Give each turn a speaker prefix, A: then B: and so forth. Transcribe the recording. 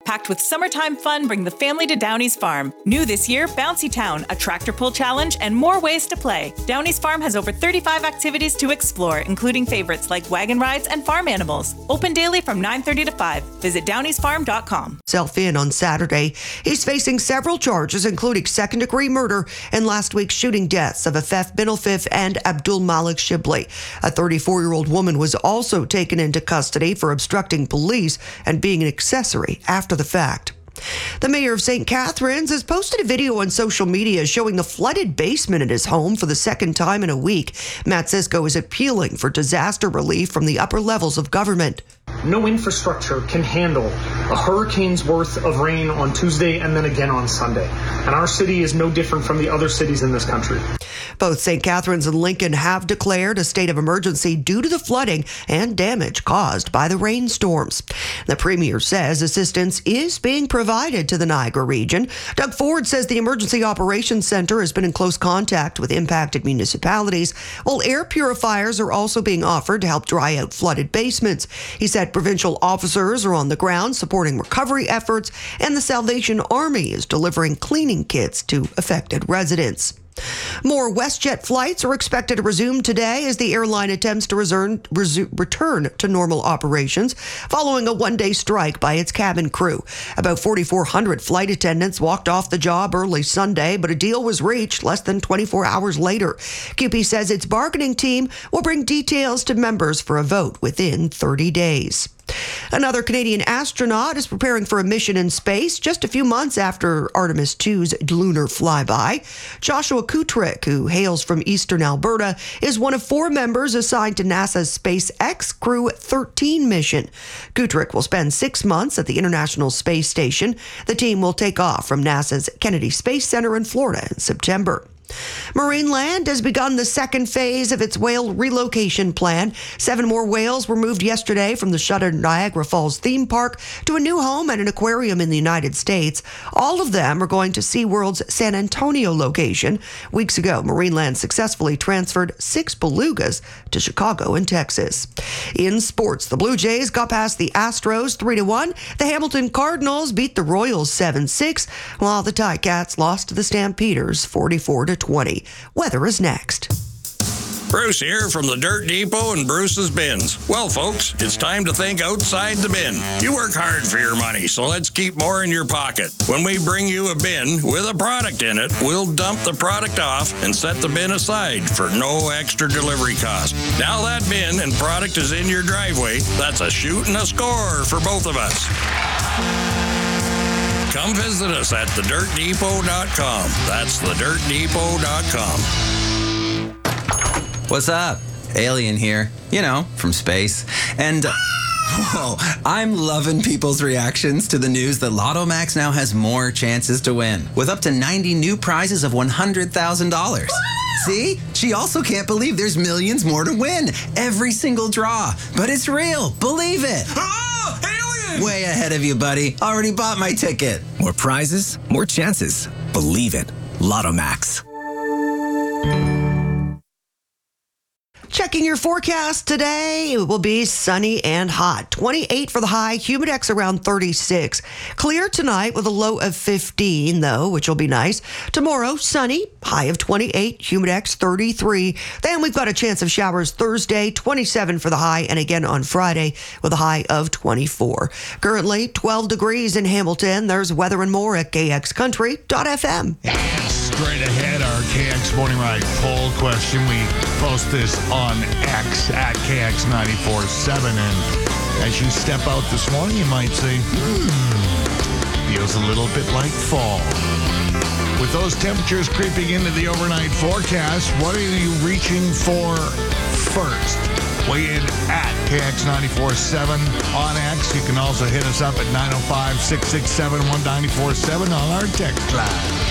A: Packed with summertime fun, bring the family to Downey's Farm. New this year, Bouncy Town, a tractor pull challenge, and more ways to play. Downey's Farm has over 35 activities to explore, including favorites like wagon rides and farm animals. Open daily from 9:30 to 5. Visit downeysfarm.com.
B: In on Saturday. He's facing several charges, including second-degree murder and last week's shooting deaths of Afef bin Afif and Abdul Malik Shibli. A 34-year-old woman was also taken into custody for obstructing police and being an accessory after the fact. The mayor of St. Catharines has posted a video on social media showing the flooded basement at his home for the second time in a week. Matt Cisco is appealing for disaster relief from the upper levels of government.
C: No infrastructure can handle a hurricane's worth of rain on Tuesday and then again on Sunday. And our city is no different from the other cities in this country.
B: Both St. Catharines and Lincoln have declared a state of emergency due to the flooding and damage caused by the rainstorms. The premier says assistance is being provided to the Niagara region. Doug Ford says the Emergency Operations Center has been in close contact with impacted municipalities, while air purifiers are also being offered to help dry out flooded basements. He said provincial officers are on the ground supporting recovery efforts, and the Salvation Army is delivering cleaning kits to affected residents. More WestJet flights are expected to resume today as the airline attempts to return to normal operations following a one-day strike by its cabin crew. About 4,400 flight attendants walked off the job early Sunday, but a deal was reached less than 24 hours later. QP says its bargaining team will bring details to members for a vote within 30 days. Another Canadian astronaut is preparing for a mission in space just a few months after Artemis II's lunar flyby. Joshua Kutrick, who hails from eastern Alberta, is one of 4 members assigned to NASA's SpaceX Crew 13 mission. Kutrick will spend 6 months at the International Space Station. The team will take off from NASA's Kennedy Space Center in Florida in September. Marineland has begun the second phase of its whale relocation plan. 7 more whales were moved yesterday from the shuttered Niagara Falls theme park to a new home at an aquarium in the United States. All of them are going to SeaWorld's San Antonio location. Weeks ago, Marineland successfully transferred 6 belugas to Chicago and Texas. In sports, the Blue Jays got past the Astros 3-1. The Hamilton Cardinals beat the Royals 7-6, while the Ticats lost to the Stampeders 44-20. Weather is next.
D: Bruce here from the Dirt Depot and Bruce's Bins. Well, folks, it's time to think outside the bin. You work hard for your money, so let's keep more in your pocket. When we bring you a bin with a product in it, we'll dump the product off and set the bin aside for no extra delivery cost. Now that bin and product is in your driveway, that's a shoot and a score for both of us. Come visit us at thedirtdepot.com. That's thedirtdepot.com.
E: What's up? Alien here. You know, from space. And I'm loving people's reactions to the news that Lotto Max now has more chances to win, with up to 90 new prizes of $100,000. See? She also can't believe there's millions more to win. Every single draw. But it's real. Believe it.
D: Oh, alien!
E: Way ahead of you, buddy. Already bought my ticket.
F: More prizes, more chances. Believe it. Lotto Max.
B: Checking your forecast today, it will be sunny and hot. 28 for the high, humidex around 36. Clear tonight with a low of 15, though, which will be nice. Tomorrow, sunny, high of 28, humidex 33. Then we've got a chance of showers Thursday, 27 for the high, and again on Friday with a high of 24. Currently, 12 degrees in Hamilton. There's weather and more at kxcountry.fm.
G: Straight ahead, our KX Morning Ride poll question. We post this on X at KX947. And as you step out this morning, you might say, feels a little bit like fall. With those temperatures creeping into the overnight forecast, what are you reaching for first? Weigh in at KX947 on X. You can also hit us up at 905-667-1947 on our text line.